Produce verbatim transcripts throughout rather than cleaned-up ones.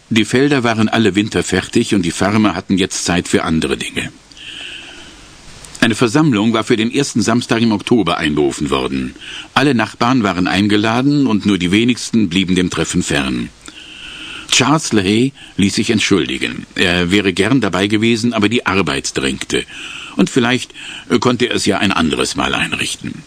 Die Felder waren alle winterfertig und die Farmer hatten jetzt Zeit für andere Dinge. Eine Versammlung war für den ersten Samstag im Oktober einberufen worden. Alle Nachbarn waren eingeladen und nur die wenigsten blieben dem Treffen fern. Charles LaHaye ließ sich entschuldigen. Er wäre gern dabei gewesen, aber die Arbeit drängte. Und vielleicht konnte er es ja ein anderes Mal einrichten.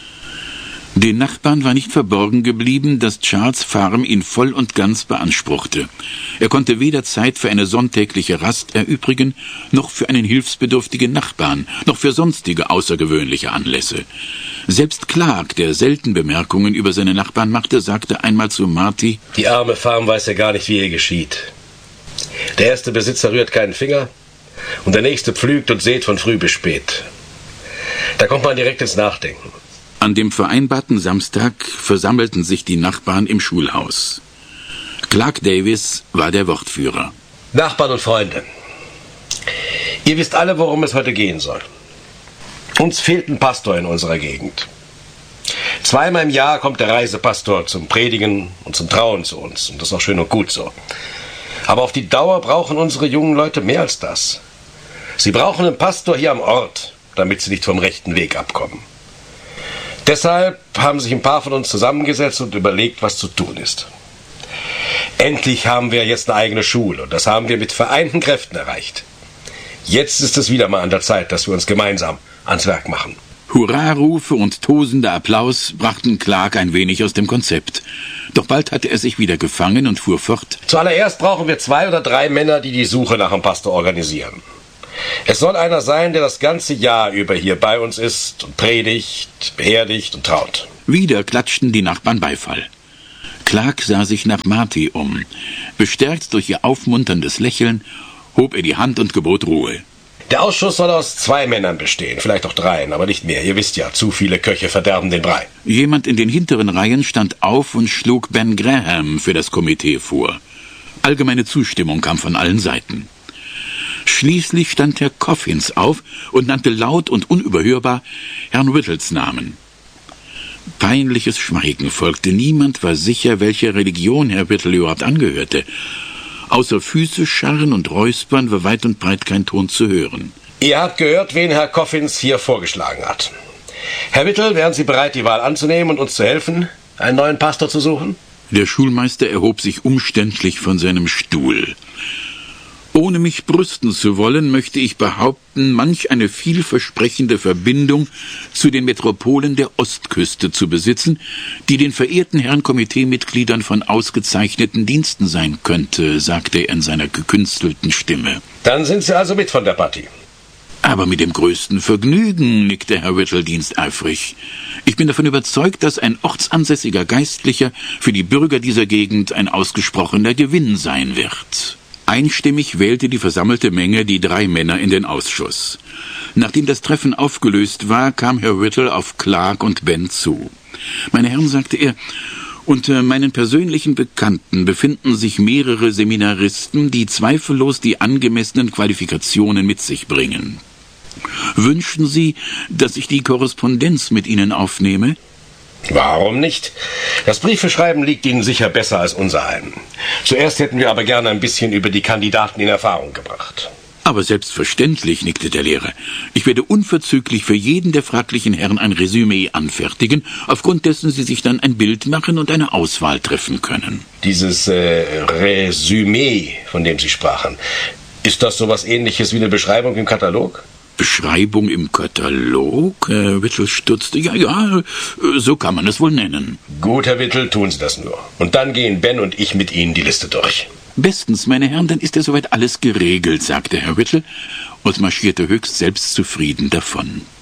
Den Nachbarn war nicht verborgen geblieben, dass Charles' Farm ihn voll und ganz beanspruchte. Er konnte weder Zeit für eine sonntägliche Rast erübrigen, noch für einen hilfsbedürftigen Nachbarn, noch für sonstige außergewöhnliche Anlässe. Selbst Clark, der selten Bemerkungen über seine Nachbarn machte, sagte einmal zu Marty: Die arme Farm weiß ja gar nicht, wie ihr geschieht. Der erste Besitzer rührt keinen Finger und der nächste pflügt und sät von früh bis spät. Da kommt man direkt ins Nachdenken. An dem vereinbarten Samstag versammelten sich die Nachbarn im Schulhaus. Clark Davis war der Wortführer. Nachbarn und Freunde, ihr wisst alle, worum es heute gehen soll. Uns fehlt ein Pastor in unserer Gegend. Zweimal im Jahr kommt der Reisepastor zum Predigen und zum Trauen zu uns. Und das ist auch schön und gut so. Aber auf die Dauer brauchen unsere jungen Leute mehr als das. Sie brauchen einen Pastor hier am Ort, damit sie nicht vom rechten Weg abkommen. Deshalb haben sich ein paar von uns zusammengesetzt und überlegt, was zu tun ist. Endlich haben wir jetzt eine eigene Schule und das haben wir mit vereinten Kräften erreicht. Jetzt ist es wieder mal an der Zeit, dass wir uns gemeinsam ans Werk machen. Hurrarufe und tosender Applaus brachten Clark ein wenig aus dem Konzept. Doch bald hatte er sich wieder gefangen und fuhr fort: Zuallererst brauchen wir zwei oder drei Männer, die die Suche nach einem Pastor organisieren. Es soll einer sein, der das ganze Jahr über hier bei uns ist und predigt, beerdigt und traut. Wieder klatschten die Nachbarn Beifall. Clark sah sich nach Marty um. Bestärkt durch ihr aufmunterndes Lächeln hob er die Hand und gebot Ruhe. Der Ausschuss soll aus zwei Männern bestehen, vielleicht auch dreien, aber nicht mehr. Ihr wisst ja, zu viele Köche verderben den Brei. Jemand in den hinteren Reihen stand auf und schlug Ben Graham für das Komitee vor. Allgemeine Zustimmung kam von allen Seiten. Schließlich stand Herr Coffins auf und nannte laut und unüberhörbar Herrn Whittles Namen. Peinliches Schweigen folgte. Niemand war sicher, welcher Religion Herr Whittle überhaupt angehörte. Außer Füße scharren und Räuspern war weit und breit kein Ton zu hören. Ihr habt gehört, wen Herr Coffins hier vorgeschlagen hat. Herr Whittle, wären Sie bereit, die Wahl anzunehmen und uns zu helfen, einen neuen Pastor zu suchen? Der Schulmeister erhob sich umständlich von seinem Stuhl. Ohne mich brüsten zu wollen, möchte ich behaupten, manch eine vielversprechende Verbindung zu den Metropolen der Ostküste zu besitzen, die den verehrten Herren Komiteemitgliedern von ausgezeichneten Diensten sein könnte, sagte er in seiner gekünstelten Stimme. Dann sind Sie also mit von der Partie. Aber mit dem größten Vergnügen, nickte Herr Whittle diensteifrig. Ich bin davon überzeugt, dass ein ortsansässiger Geistlicher für die Bürger dieser Gegend ein ausgesprochener Gewinn sein wird. Einstimmig wählte die versammelte Menge die drei Männer in den Ausschuss. Nachdem das Treffen aufgelöst war, kam Herr Whittle auf Clark und Ben zu. »Meine Herren«, sagte er, »unter meinen persönlichen Bekannten befinden sich mehrere Seminaristen, die zweifellos die angemessenen Qualifikationen mit sich bringen. Wünschen Sie, dass ich die Korrespondenz mit Ihnen aufnehme?« Warum nicht? Das Briefeschreiben liegt Ihnen sicher besser als unserein. Zuerst hätten wir aber gerne ein bisschen über die Kandidaten in Erfahrung gebracht. Aber selbstverständlich, nickte der Lehrer. Ich werde unverzüglich für jeden der fraglichen Herren ein Resümee anfertigen, aufgrund dessen Sie sich dann ein Bild machen und eine Auswahl treffen können. Dieses äh, Resümee, von dem Sie sprachen, ist das sowas Ähnliches wie eine Beschreibung im Katalog? Beschreibung im Katalog? Herr Whittle stutzte. Ja, ja, so kann man es wohl nennen. Gut, Herr Whittle, tun Sie das nur. Und dann gehen Ben und ich mit Ihnen die Liste durch. Bestens, meine Herren, dann ist ja soweit alles geregelt, sagte Herr Whittle und marschierte höchst selbstzufrieden davon.